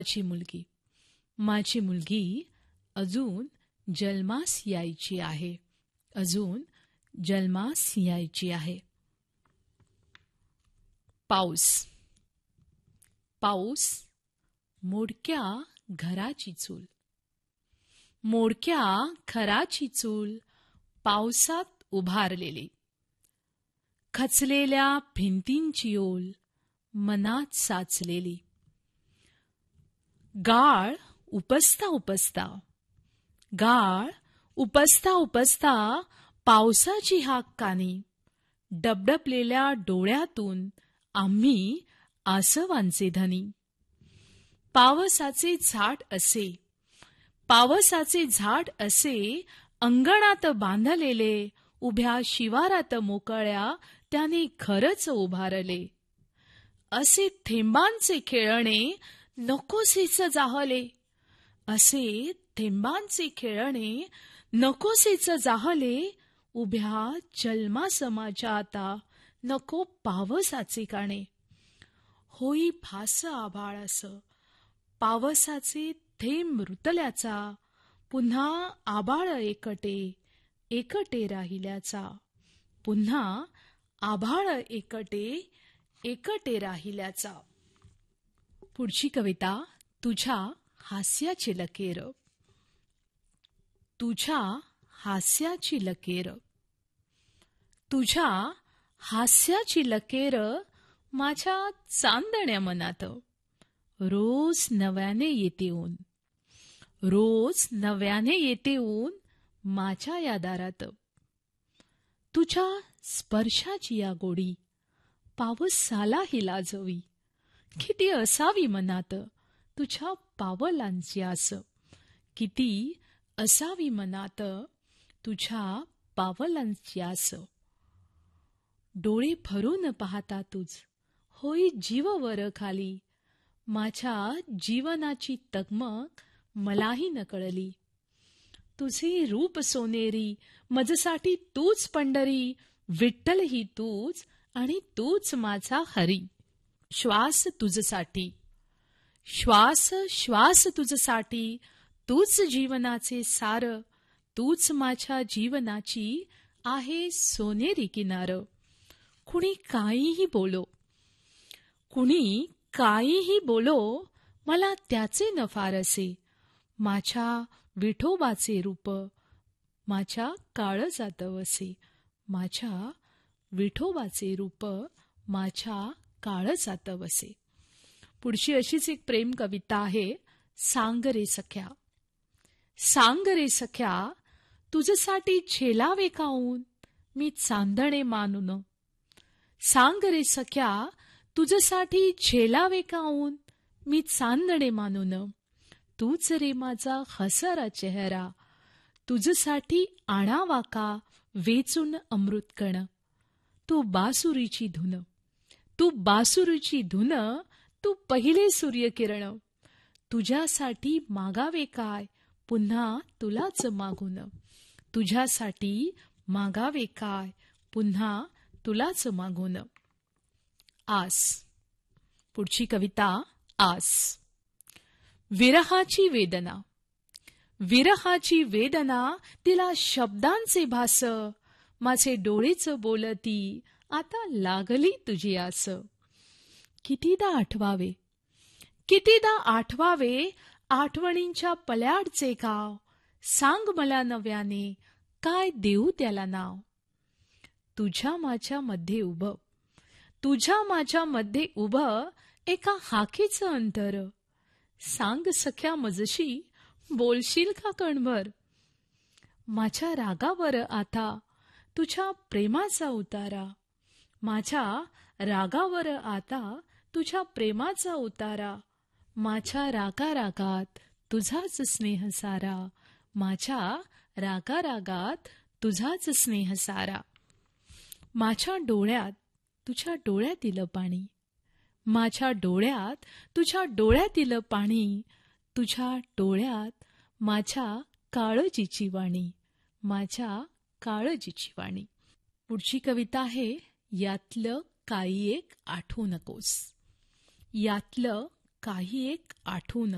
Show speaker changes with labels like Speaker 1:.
Speaker 1: माझी मुलगी अजून जन्मास यायची आहे. पाऊस. मोडक्या घराची चूल पावसात उभारलेली, खचलेल्या भिंतींची ओल मनात साचलेली. गाळ उपसता पावसाची हाक कानी, डबडबलेल्या डोळ्यातून आम्ही आसवांचे धनी. पावसाचे झाड असे अंगणात बांधलेले, उभ्या शिवारात मोकळ्या त्याने खरंच उभारले. असे थेंबांचे खेळणे नकोसेच जाहले, उभ्या जन्मासमाच्या आता नको पावसाचे काणे. होई भास आभाळास पावसाचे थेंब रुतल्याचा, पुन्हा आभाळ एकटे राहिल्याचा. पुढची कविता तुझ्या हास्याची लकेर माझ्या चांदण्या मनात, रोज नव्याने येते ऊन माझ्या या दारात. तुझ्या स्पर्शाची या गोडी पावसालाही लाजवी, किती असावी मनात तुझ्या पावलांची आस. डोळे भरून पाहता तुझ होई जीव वर खाली, माझ्या जीवनाची तगमग मलाही न कळली. तुझे रूप सोनेरी मजसाठी तूच पंढरी, विठ्ठल ही तूच आणि तूच माझा हरी. श्वास तुझसाठी तूच जीवनाचे सार, तूच माझ्या जीवनाची आहे सोनेरी किनार. कुणी काहीही बोलो मला त्याचे न फारसे, माझ्या विठोबाचे रूप माझ्या काळजात वसे. पुढची अशीच एक प्रेम कविता आहे. सांग रे सख्या तुझसाठी झेलावे काऊन मी चांदणे मानून. सांग रे सख्या तुझसाठी झेलावे काऊन मी चांदणे मानून. तूच रे माझा हसरा चेहरा, तुझसाठी आणावा का वेचून अमृतकण. तू बासुरीची धुन, तू पहिले सूर्यकिरण. तुझ्यासाठी मागावे काय पुन्हा तुलाच मागून. आस. पुढची कविता आस. विरहाची वेदना तिला शब्दांचे भास, माझे डोळेच बोलती आता लागली तुझी आस. कितीदा आठवावे आठवणींच्या पल्याडचे गाव, सांग मला नव्याने काय देऊ त्याला नाव. तुझ्या माझ्या मध्ये उभं एका हाकेचं अंतर, सांग सख्या मजशी बोलशील का कणभर. माझ्या रागावर आता तुझ्या प्रेमाचा उतारा, माझ्या रागारागात तुझाच स्नेह सारा. माझ्या डोळ्यात तुझ्या डोळ्यातील पाणी, तुझ्या डोळ्यात माझ्या काळजीची वाणी. पुढची कविता आहे. यातलं काही एक आठवू नकोस.